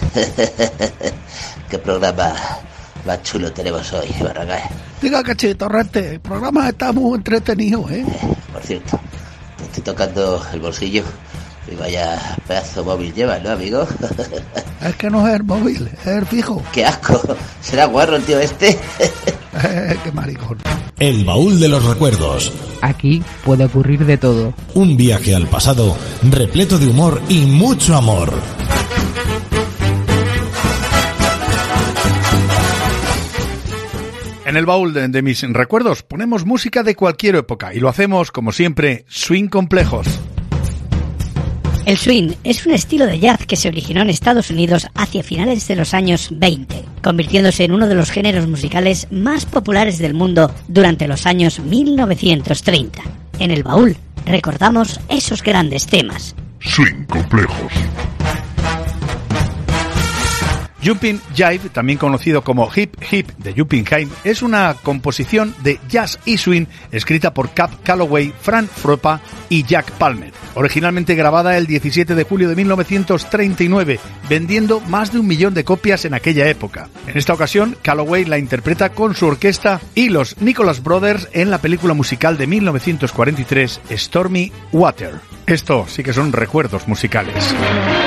Qué programa más chulo tenemos hoy, Barragán. Diga, Cachito, Rente, el programa está muy entretenido, ¿eh? Por cierto, te estoy tocando el bolsillo y vaya pedazo móvil lleva, ¿no, amigo? Es que no es el móvil, es el fijo. ¡Qué asco! ¿Será guarro el tío este? ¡Qué maricón! El baúl de los recuerdos. Aquí puede ocurrir de todo. Un viaje al pasado repleto de humor y mucho amor. En el baúl de mis recuerdos ponemos música de cualquier época y lo hacemos, como siempre, swing complejos. El swing es un estilo de jazz que se originó en Estados Unidos hacia finales de los años 20, convirtiéndose en uno de los géneros musicales más populares del mundo durante los años 1930. En el baúl recordamos esos grandes temas. Swing complejos. Jumpin' Jive, también conocido como Hip Hip de Jumpin' Jaime, es una composición de jazz y swing escrita por Cab Calloway, Frank Zappa y Jack Palmer. Originalmente grabada el 17 de julio de 1939, vendiendo más de 1 millón de copias en aquella época. En esta ocasión, Calloway la interpreta con su orquesta y los Nicholas Brothers en la película musical de 1943, Stormy Water. Esto sí que son recuerdos musicales.